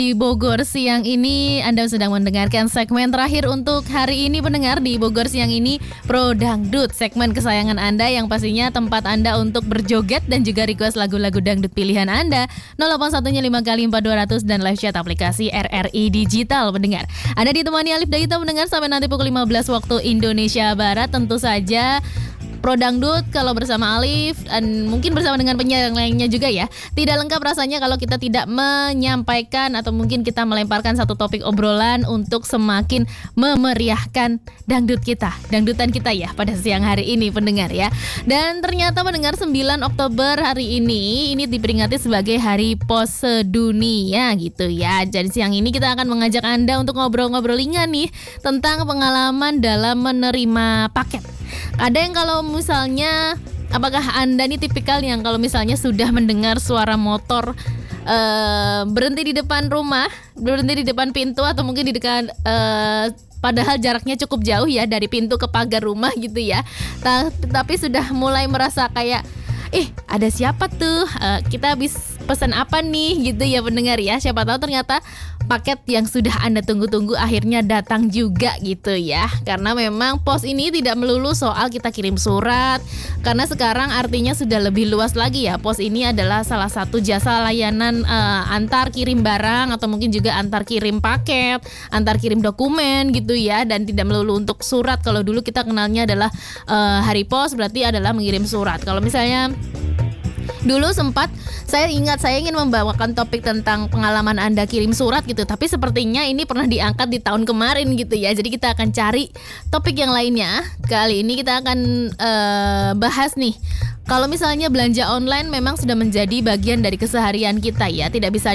Di Bogor siang ini Anda sedang mendengarkan segmen terakhir untuk hari ini pendengar. Di Bogor siang ini Pro Dangdut, segmen kesayangan Anda yang pastinya tempat Anda untuk berjoget dan juga request lagu-lagu dangdut pilihan Anda. 0815 kali 4200 dan live chat aplikasi RRI Digital pendengar. Anda ditemani Alif Daita mendengar sampai nanti pukul 15 waktu Indonesia Barat. Tentu saja Pro Dangdut kalau bersama Alif dan mungkin bersama dengan penyiar yang lainnya juga ya. Tidak lengkap rasanya kalau kita tidak menyampaikan atau mungkin kita melemparkan satu topik obrolan untuk semakin memeriahkan dangdut kita, dangdutan kita ya pada siang hari ini pendengar ya. Dan ternyata pendengar 9 Oktober hari ini diperingati sebagai Hari Pos Sedunia gitu ya. Jadi siang ini kita akan mengajak Anda untuk ngobrol-ngobrol ringan nih tentang pengalaman dalam menerima paket. Ada yang kalau misalnya, apakah Anda nih tipikal yang kalau misalnya sudah mendengar suara motor berhenti di depan rumah, berhenti di depan pintu atau mungkin di dekat padahal jaraknya cukup jauh ya dari pintu ke pagar rumah gitu ya. Tapi sudah mulai merasa kayak ada siapa tuh? Kita habis pesan apa nih gitu ya pendengar ya. Siapa tahu ternyata paket yang sudah Anda tunggu-tunggu akhirnya datang juga gitu ya. Karena memang pos ini tidak melulu soal kita kirim surat. Karena sekarang artinya sudah lebih luas lagi ya. Pos ini adalah salah satu jasa layanan antar kirim barang atau mungkin juga antar kirim paket, antar kirim dokumen gitu ya. Dan tidak melulu untuk surat. Kalau dulu kita kenalnya adalah hari pos berarti adalah mengirim surat. Kalau misalnya dulu sempat saya ingin membawakan topik tentang pengalaman Anda kirim surat gitu. Tapi sepertinya ini pernah diangkat di tahun kemarin gitu ya. Jadi kita akan cari topik yang lainnya. Kali ini kita akan bahas nih. Kalau misalnya belanja online memang sudah menjadi bagian dari keseharian kita ya. Tidak bisa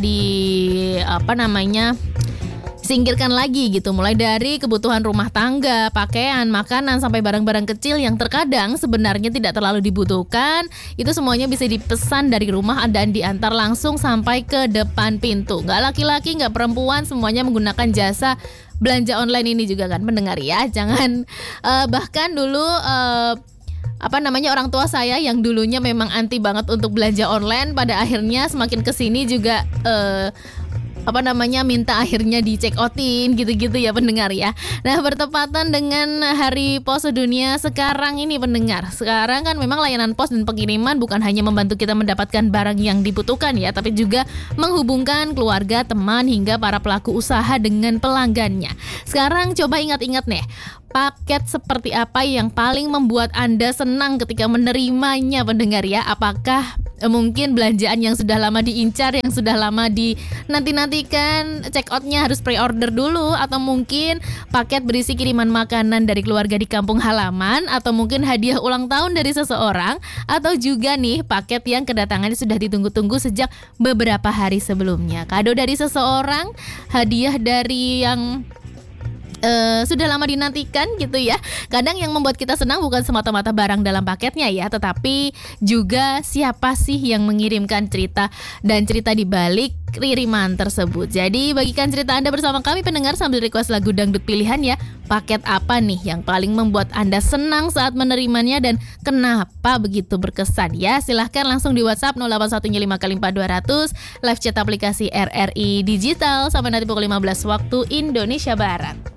singkirkan lagi gitu. Mulai dari kebutuhan rumah tangga, pakaian, makanan, sampai barang-barang kecil yang terkadang sebenarnya tidak terlalu dibutuhkan. Itu semuanya bisa dipesan dari rumah dan diantar langsung sampai ke depan pintu. Nggak laki-laki, nggak perempuan, semuanya menggunakan jasa belanja online ini juga kan mendengar ya. Jangan bahkan dulu orang tua saya yang dulunya memang anti banget untuk belanja online, pada akhirnya semakin kesini juga minta akhirnya di check outin gitu-gitu ya pendengar ya. Nah, bertepatan dengan Hari Pos Sedunia sekarang ini pendengar. Sekarang kan memang layanan pos dan pengiriman bukan hanya membantu kita mendapatkan barang yang dibutuhkan ya, tapi juga menghubungkan keluarga, teman hingga para pelaku usaha dengan pelanggannya. Sekarang coba ingat-ingat nih, paket seperti apa yang paling membuat Anda senang ketika menerimanya pendengar ya? Apakah mungkin belanjaan yang sudah lama diincar, yang sudah lama dinanti-nantikan, check outnya harus pre-order dulu, atau mungkin paket berisi kiriman makanan dari keluarga di kampung halaman, atau mungkin hadiah ulang tahun dari seseorang, atau juga nih paket yang kedatangannya sudah ditunggu-tunggu sejak beberapa hari sebelumnya. Kado dari seseorang, hadiah dari yang sudah lama dinantikan gitu ya. Kadang yang membuat kita senang bukan semata-mata barang dalam paketnya ya, tetapi juga siapa sih yang mengirimkan cerita dan cerita di balik kiriman tersebut. Jadi bagikan cerita Anda bersama kami pendengar sambil request lagu dangdut pilihan ya. Paket apa nih yang paling membuat Anda senang saat menerimanya dan kenapa begitu berkesan ya? Silahkan langsung di WhatsApp 0815 kali 4200, live chat aplikasi RRI Digital sampai nanti pukul 15 waktu Indonesia Barat.